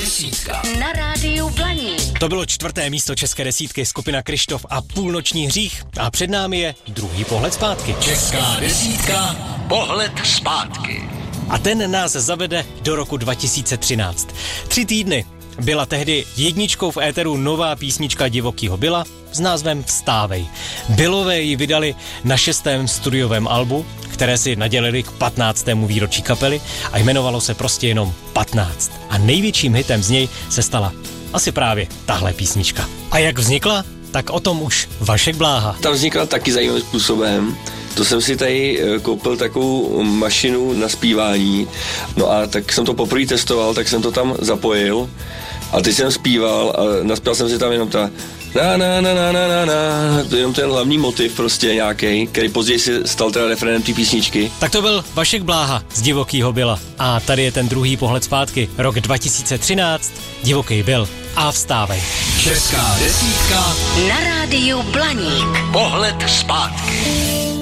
desítka na rádiu Blaník. To bylo 4. místo české desítky, skupina Kryštof a Půlnoční hřích. A před námi je druhý pohled zpátky. Česká desítka, pohled zpátky. A ten nás zavede do roku 2013. 3 týdny byla tehdy jedničkou v éteru nová písnička Divokýho Billa s názvem Vstávej. Billové ji vydali na 6. studiovém albu, které si nadělili k 15. výročí kapely a jmenovalo se prostě jenom 15. A největším hitem z něj se stala asi právě tahle písnička. A jak vznikla? Tak o tom už Vašek Bláha. Ta vznikla taky zajímavým způsobem. To jsem si tady koupil takovou mašinu na zpívání, no a tak jsem to poprvé testoval, tak jsem to tam zapojil a teď jsem zpíval a naspěl jsem si tam jenom ta jenom ten hlavní motiv prostě nějaký, který později se stal teda refrénem té písničky. Tak to byl Vašek Bláha z Divokýho Billa. A tady je ten druhý pohled zpátky. Rok 2013, Divoký Bill a Vstávej. Česká desítka Na rádiu Blaník. pohled zpátky.